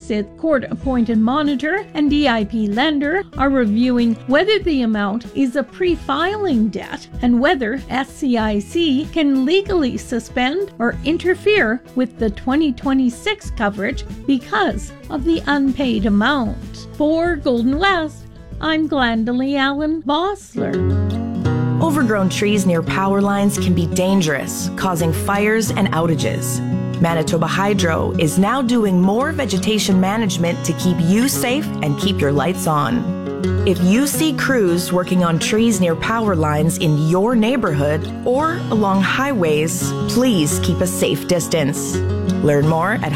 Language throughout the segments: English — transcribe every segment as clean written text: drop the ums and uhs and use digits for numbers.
Forsyth court-appointed monitor and DIP lender are reviewing whether the amount is a pre-filing debt and whether SCIC can legally suspend or interfere with the 2026 coverage because of the unpaid amount. For Golden West, I'm Glendalee Allen Bossler. Overgrown trees near power lines can be dangerous, causing fires and outages. Manitoba Hydro is now doing more vegetation management to keep you safe and keep your lights on. If you see crews working on trees near power lines in your neighborhood or along highways, please keep a safe distance. Learn more at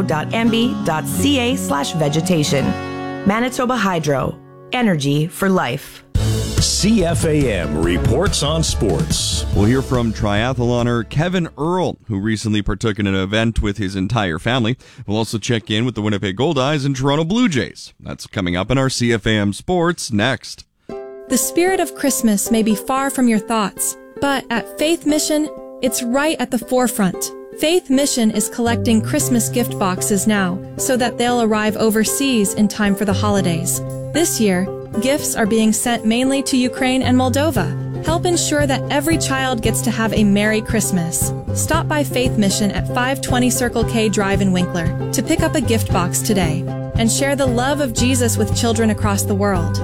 hydro.mb.ca/vegetation. Manitoba Hydro. Energy for life. CFAM reports on sports. We'll hear from triathloner Kevin Earl, who recently partook in an event with his entire family. We'll also check in with the Winnipeg Goldeyes and Toronto Blue Jays. That's coming up in our CFAM Sports next. The spirit of Christmas may be far from your thoughts, but at Faith Mission, it's right at the forefront. Faith Mission is collecting Christmas gift boxes now so that they'll arrive overseas in time for the holidays. This year, gifts are being sent mainly to Ukraine and Moldova. Help ensure that every child gets to have a Merry Christmas. Stop by Faith Mission at 520 Circle K Drive in Winkler to pick up a gift box today and share the love of Jesus with children across the world.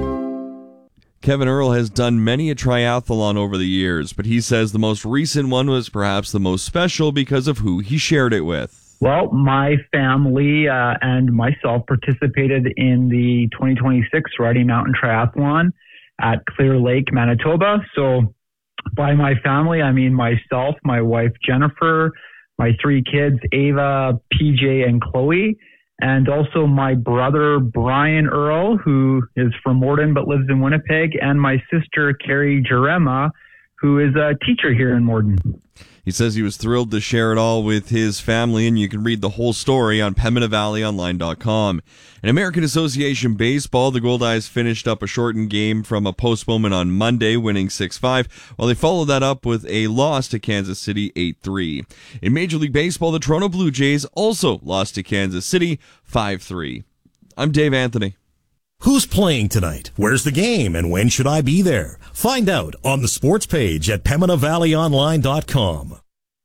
Kevin Earl has done many a triathlon over the years, but he says the most recent one was perhaps the most special because of who he shared it with. Well, my family and myself participated in the 2026 Riding Mountain Triathlon at Clear Lake, Manitoba. So by my family, I mean myself, my wife, Jennifer, my three kids, Ava, PJ, and Chloe, and also my brother, Brian Earl, who is from Morden but lives in Winnipeg, and my sister, Carrie Jerema, who is a teacher here in Morden. He says he was thrilled to share it all with his family, and you can read the whole story on PembinaValleyOnline.com. In American Association Baseball, the Goldeyes finished up a shortened game from a postponement on Monday, winning 6-5, while they followed that up with a loss to Kansas City 8-3. In Major League Baseball, the Toronto Blue Jays also lost to Kansas City 5-3. I'm Dave Anthony. Who's playing tonight? Where's the game? And when should I be there? Find out on the sports page at PembinaValleyOnline.com.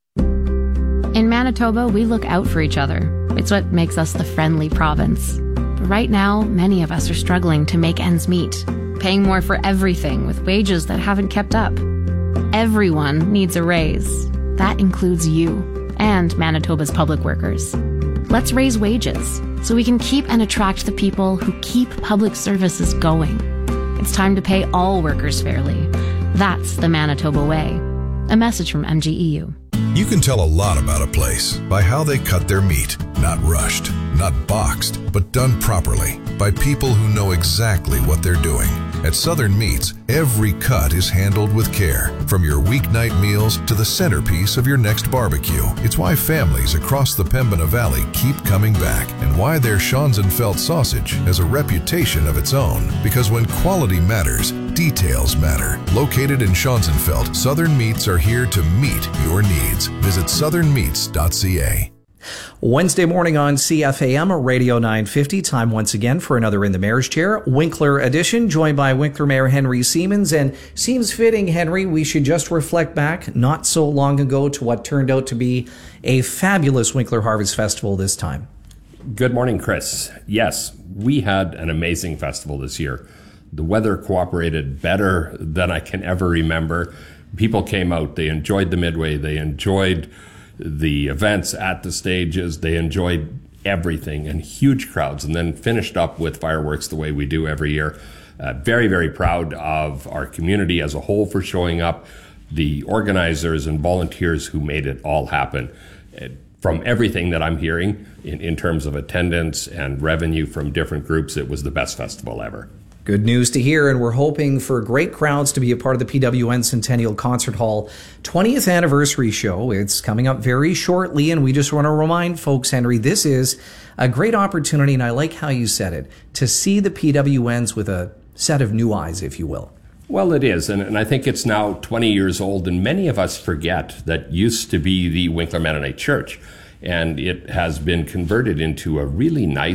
In Manitoba, we look out for each other. It's what makes us the friendly province. But right now, many of us are struggling to make ends meet, paying more for everything with wages that haven't kept up. Everyone needs a raise. That includes you and Manitoba's public workers. Let's raise wages so we can keep and attract the people who keep public services going. It's time to pay all workers fairly. That's the Manitoba way. A message from MGEU. You can tell a lot about a place by how they cut their meat. Not rushed, not boxed, but done properly by people who know exactly what they're doing. At Southern Meats, every cut is handled with care, from your weeknight meals to the centerpiece of your next barbecue. It's why families across the Pembina Valley keep coming back, and why their Schonzenfeld sausage has a reputation of its own. Because when quality matters, details matter. Located in Schonzenfeld, Southern Meats are here to meet your needs. Visit southernmeats.ca. Wednesday morning on CFAM, Radio 950. Time once again for another In the Mayor's Chair, Winkler edition, joined by Winkler Mayor Henry Siemens. And seems fitting, Henry, we should just reflect back not so long ago to what turned out to be a fabulous Winkler Harvest Festival this time. Good morning, Chris. Yes, we had an amazing festival this year. The weather cooperated better than I can ever remember. People came out, they enjoyed the Midway, they enjoyed the events at the stages, they enjoyed everything, and huge crowds, and then finished up with fireworks the way we do every year. Very, very proud of our community as a whole for showing up, the organizers and volunteers who made it all happen. From everything that I'm hearing in terms of attendance and revenue from different groups, it was the best festival ever. Good news to hear, and we're hoping for great crowds to be a part of the PWN Centennial Concert Hall 20th anniversary show. It's coming up very shortly, and we just want to remind folks, Henry, this is a great opportunity, and I like how you said it, to see the PWNs with a set of new eyes, if you will. Well, it is, and I think it's now 20 years old, and many of us forget that used to be the Winkler Mennonite Church, and it has been converted into a really nice